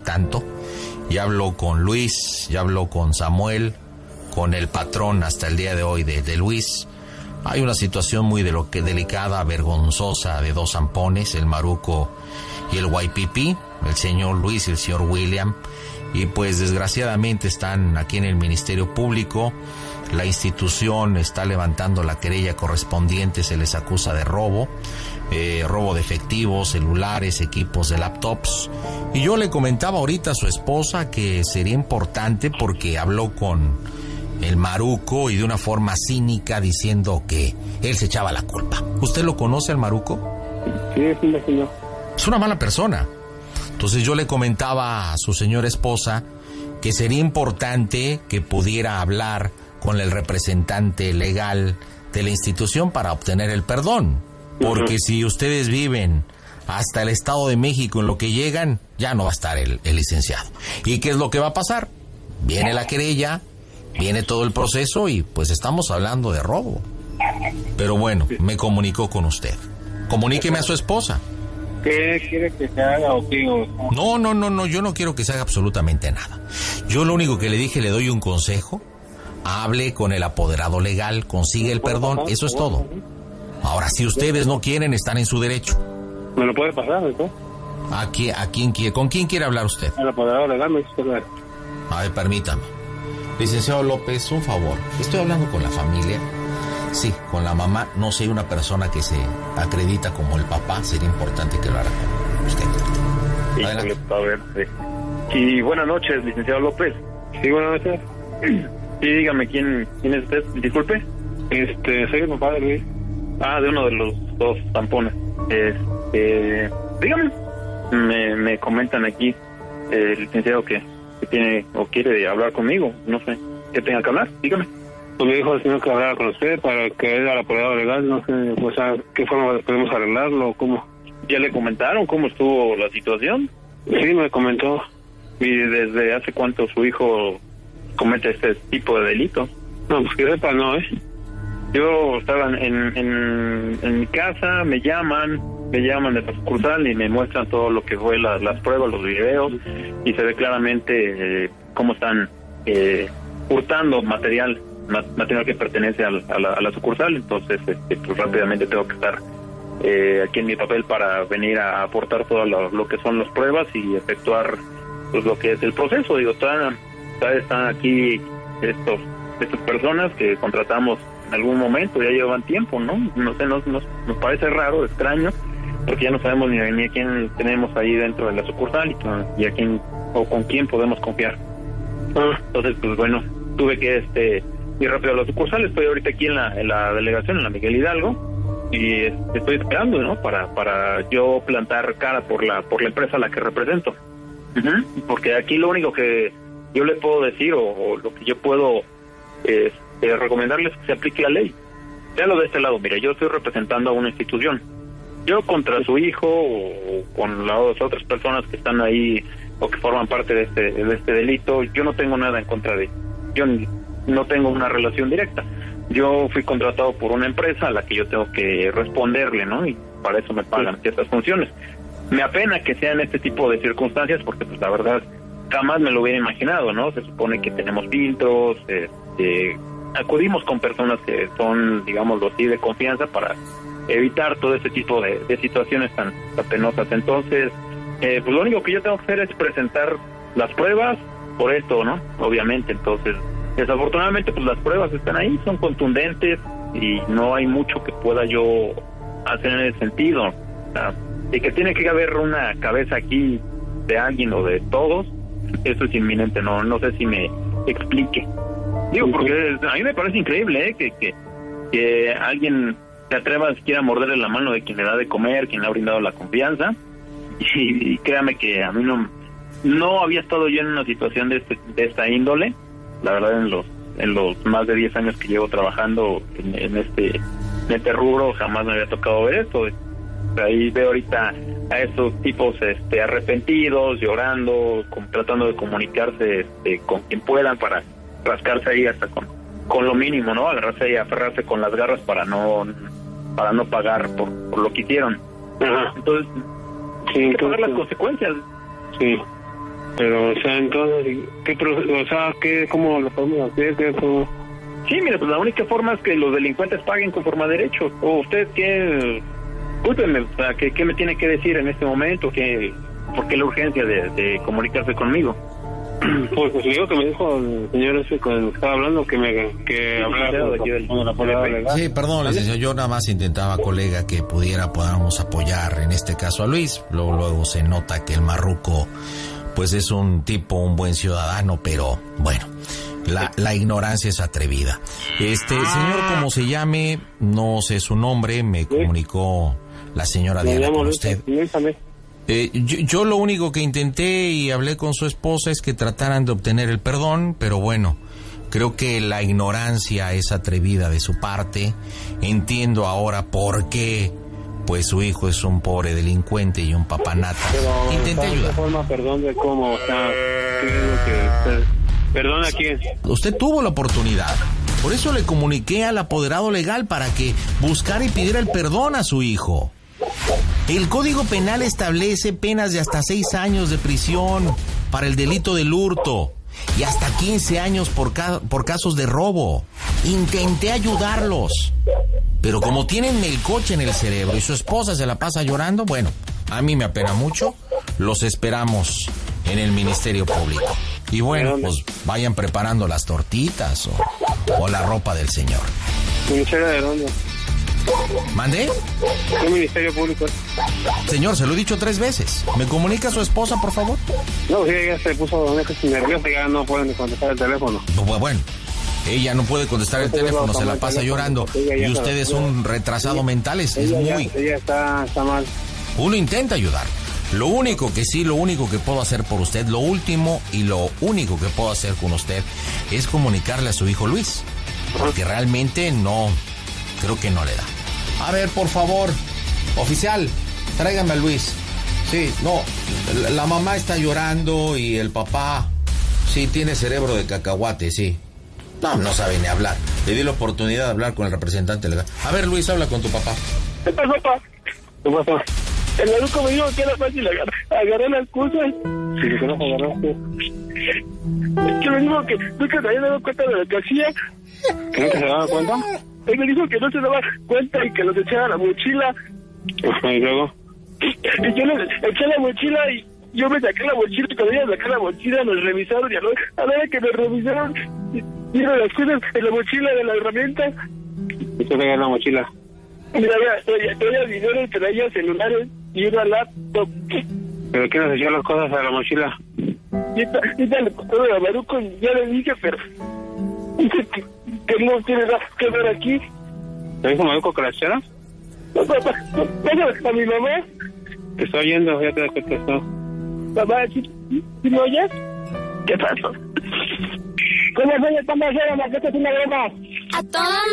tanto. Ya habló con Luis, ya habló con Samuel, con el patrón hasta el día de hoy de Luis. Hay una situación muy delicada, vergonzosa de dos zampones, el Maruco y el YPP, el señor Luis y el señor William, y pues desgraciadamente están aquí en el Ministerio Público. La institución está levantando la querella correspondiente, se les acusa de robo de efectivos, celulares, equipos de laptops. Y yo le comentaba ahorita a su esposa que sería importante porque habló con el Maruco y de una forma cínica diciendo que él se echaba la culpa. ¿Usted lo conoce al Maruco? Sí, sí, señor. Es una mala persona. Entonces yo le comentaba a su señora esposa que sería importante que pudiera hablar con el representante legal de la institución para obtener el perdón. Porque si ustedes viven hasta el Estado de México en lo que llegan, ya no va a estar el licenciado. ¿Y qué es lo que va a pasar? Viene la querella, viene todo el proceso y pues estamos hablando de robo. Pero bueno, me comunicó con usted. Comuníqueme a su esposa. ¿Qué quiere que se haga o qué? No, yo no quiero que se haga absolutamente nada. Yo lo único que le dije, le doy un consejo. Hable con el apoderado legal, consigue el perdón, eso es todo. Ahora, si ustedes no quieren, están en su derecho. ¿Me lo puede pasar, ¿no? ¿Con quién quiere hablar usted? El apoderado legal, me dice. A ver, permítame. Licenciado López, un favor. Estoy hablando con la familia. Sí, con la mamá. No sé, una persona que se acredita como el papá. Sería importante que lo haga con usted. Adelante. A ver, sí. Y buenas noches, licenciado López. Sí, buenas noches. Sí, dígame, ¿quién es usted? Disculpe. Soy el papá de Luis. De uno de los dos zampones. Dígame. Me comentan aquí el licenciado que tiene o quiere hablar conmigo. No sé qué tenga que hablar. Dígame. Pues me dijo el señor que hablara con usted para que él al apoderado legal, no sé, pues a qué forma podemos arreglarlo o cómo. ¿Ya le comentaron cómo estuvo la situación? Sí, me comentó. ¿Y desde hace cuánto su hijo comete este tipo de delito? No, pues que sepa, no, Yo estaba en mi casa, me llaman de la sucursal y me muestran todo lo que fue las pruebas, los videos, y se ve claramente cómo están hurtando material que pertenece a la sucursal. Entonces pues rápidamente tengo que estar aquí en mi papel para venir a aportar todo lo que son las pruebas y efectuar pues lo que es el proceso. Digo, están aquí estas personas que contratamos en algún momento, ya llevan tiempo, ¿no? No sé, nos parece raro, extraño, porque ya no sabemos ni a quién tenemos ahí dentro de la sucursal y a quién o con quién podemos confiar. Entonces, pues bueno, tuve que ir rápido a la sucursal. Estoy ahorita aquí en la delegación, en la Miguel Hidalgo, y estoy esperando, ¿no? Para yo plantar cara por la empresa a la que represento. Porque aquí lo único que yo le puedo decir o lo que yo puedo recomendarles que se aplique la ley. Véalo de este lado, mira, yo estoy representando a una institución. Yo contra su hijo o con las otras personas que están ahí o que forman parte de este delito, yo no tengo nada en contra de. Yo no tengo una relación directa. Yo fui contratado por una empresa a la que yo tengo que responderle, ¿no? Y para eso me pagan ciertas funciones. Me apena que sean este tipo de circunstancias porque, pues, la verdad, jamás me lo hubiera imaginado, ¿no? Se supone que tenemos filtros, acudimos con personas que son, digámoslo así, de confianza para evitar todo ese tipo de situaciones tan penosas. Entonces, pues lo único que yo tengo que hacer es presentar las pruebas por esto, ¿no? Obviamente. Entonces, desafortunadamente, pues las pruebas están ahí, son contundentes y no hay mucho que pueda yo hacer en ese sentido. O sea, y que tiene que haber una cabeza aquí de alguien o de todos, eso es inminente. No sé si me explique. Digo, porque a mí me parece increíble que alguien se atreva siquiera a morderle la mano de quien le da de comer, quien le ha brindado la confianza. Y créame que a mí no había estado yo en una situación de esta índole. La verdad, en los más de 10 años que llevo trabajando en este rubro, jamás me había tocado ver esto. Ahí veo ahorita a estos tipos arrepentidos, llorando, tratando de comunicarse con quien puedan para rascarse ahí hasta con lo mínimo, ¿no? Agarrarse ahí, aferrarse con las garras para no pagar por lo que hicieron. Entonces, sí, hay que pagar las consecuencias. Sí. Pero, o sea, entonces, ¿cómo lo podemos hacer? Sí, mire, pues la única forma es que los delincuentes paguen conforme a derecho. O usted tiene... Discúlpeme, o sea, ¿qué me tiene que decir en este momento? ¿Por qué la urgencia de comunicarse conmigo? Pues digo que me dijo el señor ese con el que estaba hablando que hablara con la policía legal. Sí, perdón, licenciado, yo nada más intentaba, colega, que podamos apoyar en este caso a Luis. Luego se nota que el marruco pues es un buen ciudadano, pero bueno, la ignorancia es atrevida. Señor, como se llame, no sé su nombre, me comunicó la señora Diana con usted. Yo lo único que intenté y hablé con su esposa es que trataran de obtener el perdón, pero bueno, creo que la ignorancia es atrevida de su parte. Entiendo ahora por qué, pues su hijo es un pobre delincuente y un papanata. Intenté ayudar. Forma, perdón de cómo, o sea, ¿qué es lo que perdón a quién? Usted tuvo la oportunidad. Por eso le comuniqué al apoderado legal para que buscara y pidiera el perdón a su hijo. El Código Penal establece penas de hasta 6 años de prisión para el delito del hurto y hasta 15 años por casos de robo. Intenté ayudarlos, pero como tienen melcoche en el cerebro y su esposa se la pasa llorando, bueno, a mí me apena mucho. Los esperamos en el Ministerio Público. Y bueno, pues vayan preparando las tortitas o la ropa del señor. ¿Ministerio de dónde? ¿Mande? ¿Qué Ministerio Público? Señor, se lo he dicho 3 veces. ¿Me comunica a su esposa, por favor? No, sí, ella se puso nerviosa, ya no pueden contestar el teléfono. Bueno, ella no puede contestar el teléfono, se la pasa llorando. Y usted es un retrasado mental, es muy... Ella está mal. Uno intenta ayudar. Lo único que puedo hacer por usted, lo último y lo único que puedo hacer con usted es comunicarle a su hijo Luis. Porque realmente creo que no le da. A ver, por favor, oficial, tráigame a Luis. Sí, no, la mamá está llorando y el papá, sí, tiene cerebro de cacahuate, sí. No sabe ni hablar. Le di la oportunidad de hablar con el representante legal. A ver, Luis, habla con tu papá. ¿Qué pasó, papá? ¿Qué pasó? El maluco me dijo que era fácil agarrar las cosas. Sí, ¿qué no agarraste? Es que me dijo que nunca se había dado cuenta de lo que hacía. ¿Que nunca se daba cuenta? Él me dijo que no se daba cuenta y que los echaba a la mochila. ¿Y luego? Y yo les eché la mochila y yo me saqué la mochila y cuando ella sacó la mochila nos revisaron y a la hora que nos revisaron vieron las cosas en la mochila de la herramienta. ¿Y qué traía en la mochila? Mira, traía dinero, traía celulares y una laptop. ¿Pero quién nos echó las cosas a la mochila? Y esta le contó de Maruco y ya le dije, pero dice que no tiene nada que ver aquí. ¿Te dijo Maruco que la echara? Papá, a mi mamá. Te estoy oyendo, ya te contestó. Papá, ¿sí me oyes? ¿Qué pasó? ¿Cómo se llama? ¿Cómo se llama? ¿Qué es una broma? A toda